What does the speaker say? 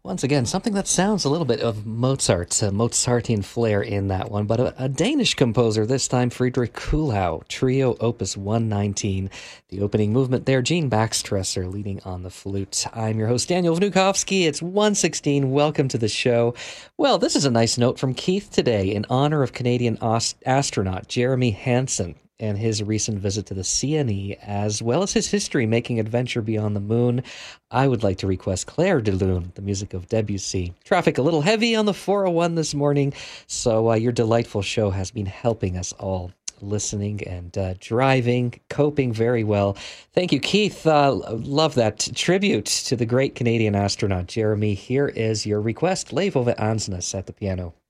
Once again, something that sounds a little bit of Mozart, a Mozartian flair in that one, but a Danish composer this time, Friedrich Kuhlau, Trio Opus 119. The opening movement there, Gene Baxtresser leading on the flute. I'm your host, Daniel Vnukovsky. It's 1:16. Welcome to the show. Well, this is a nice note from Keith today in honor of Canadian astronaut Jeremy Hansen and his recent visit to the CNE, as well as his history making adventure beyond the moon. I would like to request Claire de Lune, the music of Debussy. Traffic a little heavy on the 401 this morning, so your delightful show has been helping us all listening and driving, coping very well. Thank you, Keith. Love that tribute to the great Canadian astronaut Jeremy. Here is your request, Leif Ove Ansnes at the piano.